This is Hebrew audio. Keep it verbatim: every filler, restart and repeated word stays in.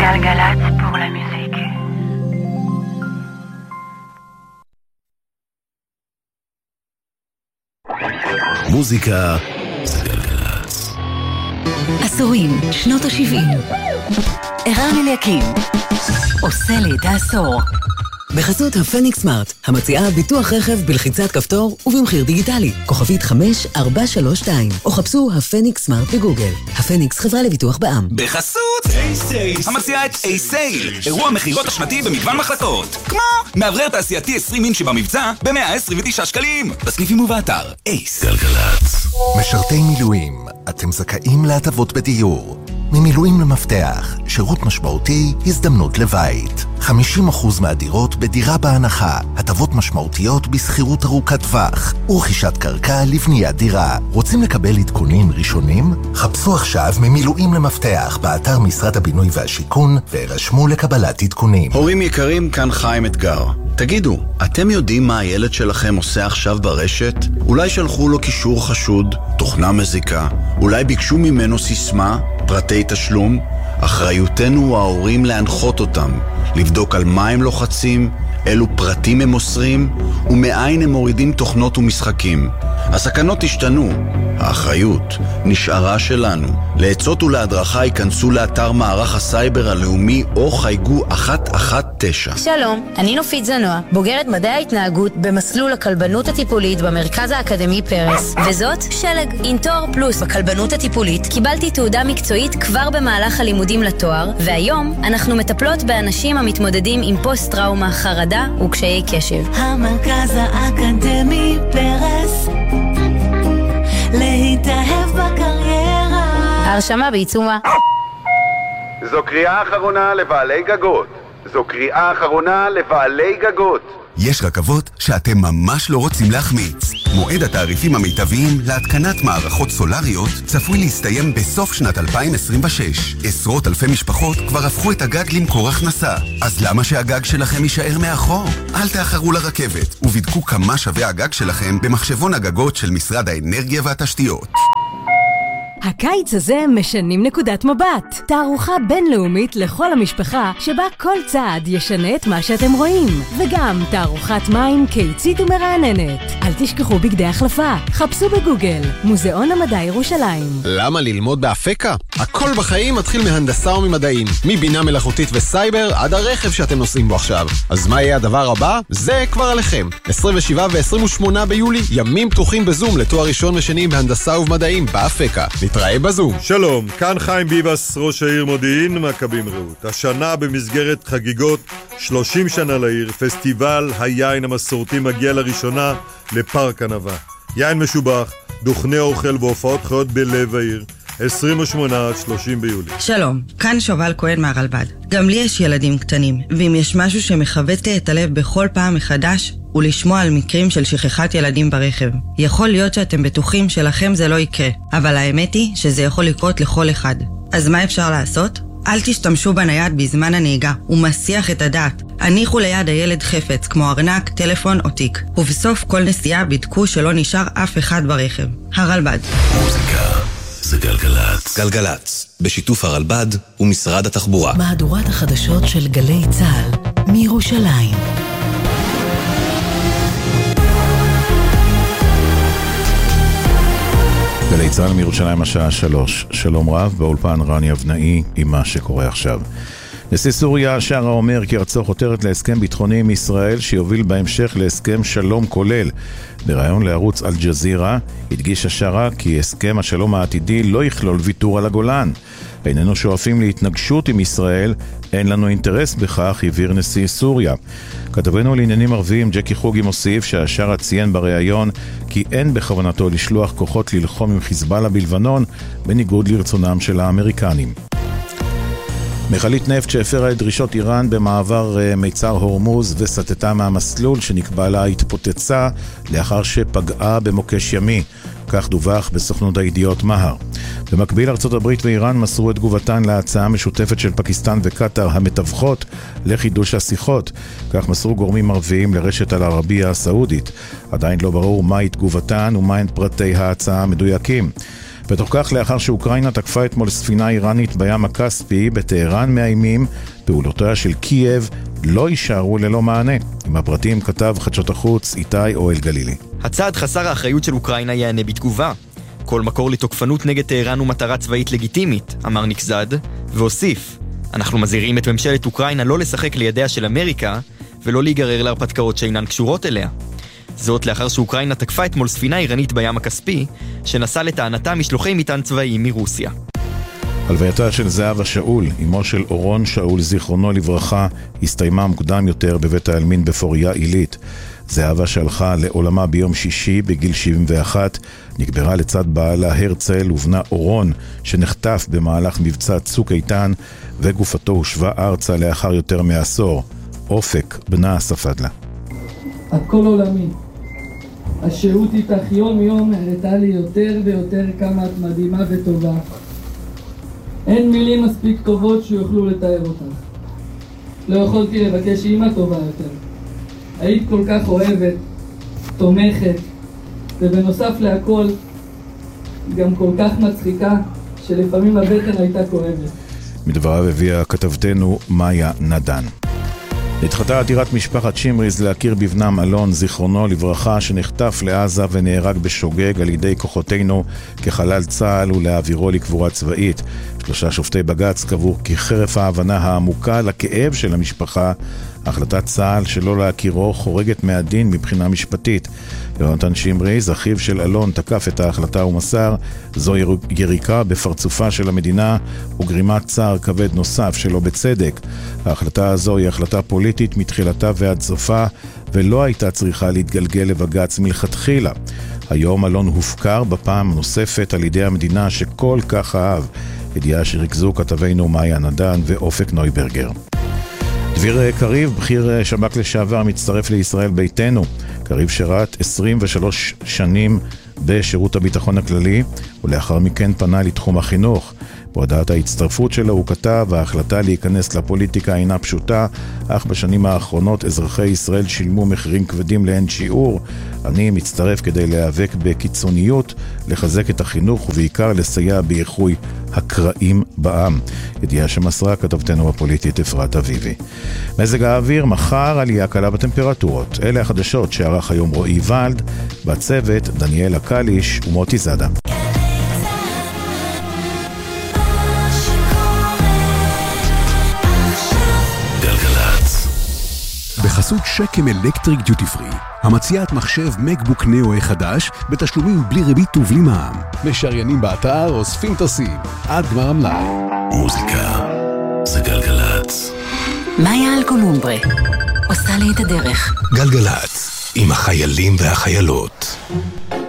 גלגלצ pour la musique. מוזיקה זה גלגלצ. עשורים, שנות ה-שבעים. ערן אליקים עושה לי את העשור. בחסות הפניקס סמארט, המציעה ביטוח רכב בלחיצת כפתור ובמחיר דיגיטלי. כוכבית חמש ארבע שלוש שתיים, או חפשו הפניקס סמארט בגוגל. הפניקס חברה לביטוח בע"מ. בחסות A-Sale, המציעה את A-Sale, אירוע מחירות השנתי במגוון מחלקות. כמו מאוורר תעשייתי עשרים אינץ' במבצע ב-מאה עשרים ותשעה שקלים. בסניפים ובאתר אייס. גלגלצ. משרתי מילואים, אתם זכאים להטבות בדיור. ממילואים למפתח, שירות משמעותי, הזדמנות לבית. חמישים אחוז מהדירות בדירה בהנחה, הטבות משמעותיות בסחירות ארוכת טווח, ורכישת קרקע לבניית דירה. רוצים לקבל עדכונים ראשונים? חפשו עכשיו ממילואים למפתח באתר משרד הבינוי והשיכון, והירשמו לקבלת עדכונים. הורים יקרים, כאן חיים אתגר. תגידו, אתם יודעים מה הילד שלכם עושה עכשיו ברשת? אולי שלחו לו קישור חשוד, תוכנה מזיקה, אולי ביקשו ממנו סיסמה, פרטי תשלום? אחריותנו ההורים להנחות אותם, לבדוק על מה הם לוחצים, אילו פרטים הם מוסרים, ומאין הם מורידים תוכנות ומשחקים. הסכנות השתנו, האחריות נשארה שלנו. לעצות ולהדרכה ייכנסו לאתר מערך הסייבר הלאומי או חייגו אחת אחת תשע. שלום, אני נופית זנוע, בוגרת מדעי ההתנהגות במסלול הכלבנות הטיפולית במרכז האקדמי פרס, וזאת שלג. עם תואר פלוס בכלבנות הטיפולית קיבלתי תעודה מקצועית כבר במהלך הלימודים לתואר, והיום אנחנו מטפלות באנשים המתמודדים עם פוסט-טראומה, חרדה וקשיי קשב. המרכז האקדמי פרס, להתאהב בקריירה. ההרשמה בעיצומה. זו קריאה אחרונה לבעלי גגות. זו קריאה אחרונה לבעלי גגות. יש רכבות שאתם ממש לא רוצים להחמיץ. מועד התעריפים המיטביים להתקנת מערכות סולריות צפוי להסתיים בסוף שנת אלפיים עשרים ושש. עשרות אלפי משפחות כבר הפכו את הגג למקור הכנסה. אז למה שהגג שלכם יישאר מאחור? אל תאחרו לרכבת ובדקו כמה שווה הגג שלכם במחשבון הגגות של משרד האנרגיה והתשתיות. הקיץ הזה משנים נקודת מבט. תערוכה בינלאומית לכל המשפחה שבה כל צעד ישנה את מה שאתם רואים. וגם תערוכת מים קיצית ומרעננת. אל תשכחו בגדי החלפה. חפשו בגוגל מוזיאון המדע ירושלים. למה ללמוד באפקה? הכל בחיים מתחיל מהנדסה וממדעים. מבינה מלאכותית וסייבר עד הרכב שאתם נוסעים בו עכשיו. אז מה יהיה הדבר הבא? זה כבר עליכם. עשרים ושבעה ו-עשרים ושמונה ביולי, ימים פתוחים בזום לתואר ראשון ושני בהנדסה ובמדעים באפקה. נתראה בזום. שלום, כאן חיים ביבס, ראש העיר מודיעין, מכבים רעות. השנה במסגרת חגיגות שלושים שנה לעיר, פסטיבל היין המסורתי מגיע לראשונה לפארק ענבה. יין משובח, דוכני אוכל והופעות חיות בלב העיר. עשרים ושמונה עד שלושים ביולי. שלום, כאן שובל כהן מהרלב"ד. גם לי יש ילדים קטנים, ואם יש משהו שמחווט לי את הלב בכל פעם מחדש, הוא לשמוע על מקרים של שכחת ילדים ברכב. יכול להיות שאתם בטוחים שלכם זה לא יקרה, אבל האמת היא שזה יכול לקרות לכל אחד. אז מה אפשר לעשות? אל תשתמשו בנייד בזמן הנהיגה, הוא מסיח את הדעת. הניחו ליד הילד חפץ, כמו ארנק, טלפון או תיק. ובסוף כל נסיעה בדקו שלא נשאר אף אחד ברכב. הרלב"ד. מוזיקה זה גלגלצ. גלגלצ, בשיתוף הרלב"ד ומשרד התחבורה. מהדורת החדשות של גלי צה"ל מירושלים. גלי צה"ל מירושלים השעה שלוש. שלום רב, באולפן רני אבנאי עם מה שקורה עכשיו. נשיא סוריה שרה אומר כי ארצו חותרת להסכם ביטחוני עם ישראל שיוביל בהמשך להסכם שלום כולל. בראיון לערוץ אל-ג'זירה הדגיש השרה כי הסכם השלום העתידי לא יכלול ויתור על הגולן. איננו שואפים להתנגשות עם ישראל, אין לנו אינטרס בכך, הבהיר נשיא סוריה. כתבנו לעניינים ערביים ג'קי חוגי מוסיף שהשרה ציין בראיון כי אין בכוונתו לשלוח כוחות ללחום עם חיזבאללה בלבנון בניגוד לרצונם של האמריקנים. מכלית נפט שהפרה את דרישות איראן במעבר מיצר הורמוז וסטתה מהמסלול שנקבע לה התפוצצה לאחר שפגעה במוקש ימי. כך דווח בסוכנות הידיעות מהר. במקביל ארצות הברית ואיראן מסרו את תגובתן להצעה משותפת של פקיסטן וקטר המתווכות לחידוש השיחות. כך מסרו גורמים ערביים לרשת אל-ערבייה הסעודית. עדיין לא ברור מהי תגובתן ומהן פרטי ההצעה המדויקים. בתוך כך, לאחר שאוקראינה תקפה אתמול ספינה איראנית בים הכספי, בטהרן מאיימים פעולותיה של קייב לא יישארו ללא מענה. עם הפרטים כתב חדשות החוץ איתי אוהל גלילי. הצעד חסר האחריות של אוקראינה יענה בתגובה. כל מקור לתוקפנות נגד טהרן הוא מטרה צבאית לגיטימית, אמר נקזד, והוסיף, אנחנו מזהירים את ממשלת אוקראינה לא לשחק לידיה של אמריקה ולא להיגרר להרפתקאות שאינן קשורות אליה. זאת לאחר שאוקראינה תקפה אתמול ספינה איראנית בים הכספי, שנסע לטענתה משלוחי מטען צבאיים מרוסיה. הלווייתה של זהבה שאול, אמו של אורון שאול זיכרונו לברכה, הסתיימה מוקדם יותר בבית העלמין בפוריה עילית. זהבה שהלכה לעולמה ביום שישי בגיל שבעים ואחת, נקברה לצד בעלה הרצל ובנה אורון, שנחטף במהלך מבצע צוק איתן, וגופתו הושבה ארצה לאחר יותר מעשור. אופק, בנה ספד לה. הכל עולמי. השהות איתך יום יום הראתה לי יותר ויותר כמה את מדהימה וטובה. אין מילים מספיק טובות שיוכלו לתאר אותך. לא יכולתי לבקש אימא טובה יותר. היית כל כך אוהבת, תומכת, ובנוסף להכל, גם כל כך מצחיקה, שלפעמים הבטן הייתה כואבת. מדבריו הביאה כתבתנו מאיה נדן. נדחתה עתירת משפחת שמריז להכיר בבנם אלון זיכרונו לברכה, שנחטף לעזה ונהרג בשוגג על ידי כוחותינו כחלל צה"ל, ולהעבירו לקבורה צבאית. שלושה שופטי בג"ץ קבעו כי חרף ההבנה העמוקה לכאב של המשפחה, החלטת צה"ל שלא להכירו חורגת מהדין מבחינה משפטית. יונתן שמריז, אחיו של אלון, תקף את ההחלטה ומסר, זו יריקה בפרצופה של המדינה וגרימת צער כבד נוסף שלא בצדק. ההחלטה הזו היא החלטה פוליטית מתחילתה ועד סופה, ולא הייתה צריכה להתגלגל לבג"ץ מלכתחילה. היום אלון הופקר בפעם נוספת על ידי המדינה שכל כך אהב. ידיעה שריכזו כתבינו מאיה נדן ואופק נויברגר. דביר קריב, בכיר שב"כ לשעבר, מצטרף לישראל ביתנו. קריב שירת עשרים ושלוש שנים בשירות הביטחון הכללי, ולאחר מכן פנה לתחום החינוך. בהודעת ההצטרפות שלו הוא כתב, ההחלטה להיכנס לפוליטיקה אינה פשוטה, אך בשנים האחרונות אזרחי ישראל שילמו מחירים כבדים לאין שיעור. אני מצטרף כדי להיאבק בקיצוניות, לחזק את החינוך ובעיקר לסייע באיחוי הקרעים בעם. ידיעה שמסרה כתבתנו הפוליטית אפרת אביבי. מזג האוויר, מחר עלייה קלה בטמפרטורות. אלה החדשות שערך היום רועי ולד, בצוות דניאל הקליש ומוטי זדה. בחסות שקם אלקטריק דיוטי פרי, המציעת מחשב מקבוק נאו חדש בתשלומים בלי ריבית ובלי מע"מ. משריינים באתר, אוספים טסים עד גמר המלאי. מוזיקה זה גלגלצ. מאיה אלקולומברה עושה לי את הדרך. גלגלצ עם החיילים והחיילות.